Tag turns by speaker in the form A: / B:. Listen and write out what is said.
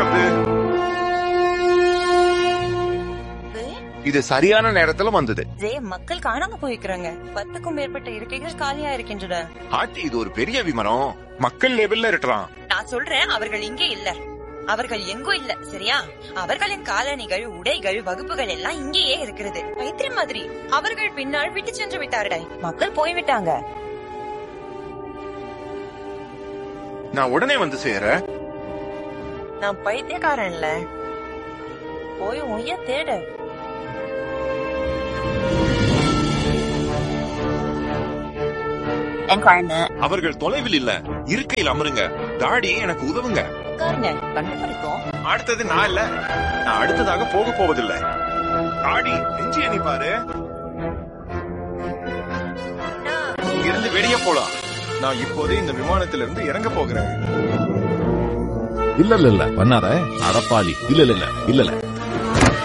A: Cup. இது சரியான நேரத்துல வந்தது.
B: மக்கள் காணாம போயிருக்கிறாங்க. 10க்கும் மேற்பட்ட இருக்கைகள் காலியா இருக்கின்றன.
A: ஆட்டி, இது ஒரு பெரிய விமானம். மக்கள் லெவல்ல இருக்கலாம்.
B: நான் சொல்றேன், அவர்கள் இங்கே இல்ல. அவர்கள் எங்கோ இல்ல, சரியா? அவர்களின் காலணிகள், உடைகள், வகுப்புகள் எல்லாம் இங்கேயே இருக்கிறது. பைத்தியம் மாதிரி. அவர்கள் பின்னால் விட்டு சென்று விட்டார்கள். மக்கள் போய்விட்டாங்க.
A: நான் உடனே வந்து சேர.
B: நான் பைத்தியக்காரன் இல்ல. போய் உய தேடு.
A: அவர்கள் தொலைவில் இல்ல, இருக்கையில் அமருங்க. டாடி, எனக்கு உதவுங்க.
B: கண்டுபிடிக்கும்.
A: அடுத்தது நான் இல்ல, நான் அடுத்ததாக போக போவதில்லை. டாடி, நெஞ்சு எண்ணி பாரு. இங்கிருந்து வெளியே போலாம். நான் இப்போதே இந்த விமானத்திலிருந்து இறங்க போகிறேன்.
C: இல்ல பண்ணாத அடப்பாளி. இல்ல